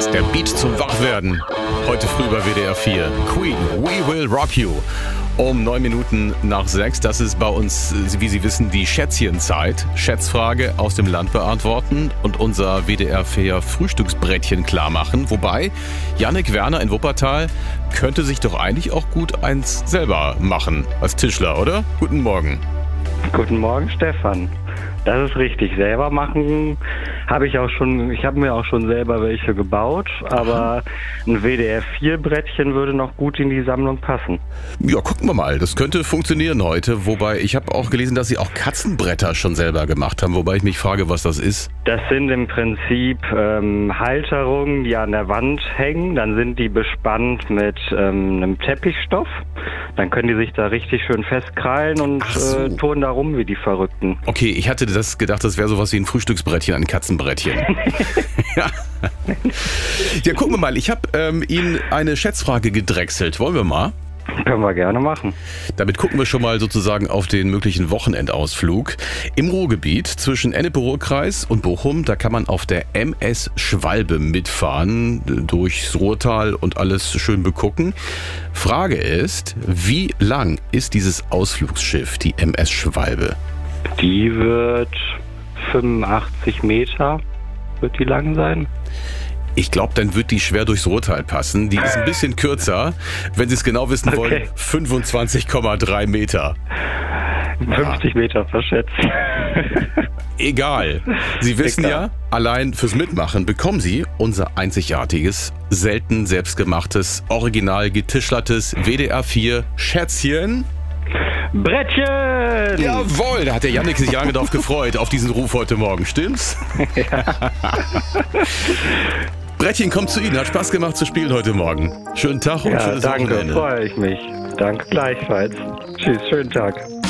Das ist der Beat zum Wachwerden. Heute früh bei WDR 4. Queen, We Will Rock You. Um 9 Minuten nach 6. Das ist bei uns, wie Sie wissen, die Schätzchenzeit. Schätzfrage aus dem Land beantworten und unser WDR 4 Frühstücksbrettchen klar machen. Wobei, Jannik Werner in Wuppertal könnte sich doch eigentlich auch gut eins selber machen als Tischler, oder? Guten Morgen. Guten Morgen, Stefan. Das ist richtig. Selber machen habe ich auch schon. Ich habe mir auch schon selber welche gebaut, aber ein WDR-4-Brettchen würde noch gut in die Sammlung passen. Ja, gucken wir mal. Das könnte funktionieren heute. Wobei, ich habe auch gelesen, dass Sie auch Katzenbretter schon selber gemacht haben. Wobei ich mich frage, was das ist. Das sind im Prinzip Halterungen, die an der Wand hängen. Dann sind die bespannt mit einem Teppichstoff. Dann können die sich da richtig schön festkrallen und turnen da rum wie die Verrückten. Okay, ich hatte gedacht, das wäre sowas wie ein Frühstücksbrettchen, ein Katzenbrettchen. Ja, gucken wir mal. Ich habe Ihnen eine Schätzfrage gedrechselt. Wollen wir mal? Können wir gerne machen. Damit gucken wir schon mal sozusagen auf den möglichen Wochenendausflug. Im Ruhrgebiet zwischen Ennepe-Ruhr-Kreis und Bochum, da kann man auf der MS Schwalbe mitfahren, durchs Ruhrtal und alles schön begucken. Frage ist, wie lang ist dieses Ausflugsschiff, die MS Schwalbe? Die wird 85 Meter, wird die lang sein. Ich glaube, dann wird die schwer durchs Ruhrtal passen. Die ist ein bisschen kürzer. Wenn Sie es genau wissen wollen, 25,3 Meter. 50 Meter verschätzt. Egal. Sie wissen ja, allein fürs Mitmachen bekommen Sie unser einzigartiges, selten selbstgemachtes, original getischlertes WDR 4 Schätzchen. Brettchen! Jawohl, da hat der Jannik sich lange drauf gefreut, auf diesen Ruf heute Morgen, stimmt's? Ja. Brettchen kommt zu Ihnen, hat Spaß gemacht zu spielen heute Morgen. Schönen Tag und schönes Wochenende. Danke, freue ich mich. Danke gleichfalls. Tschüss, schönen Tag.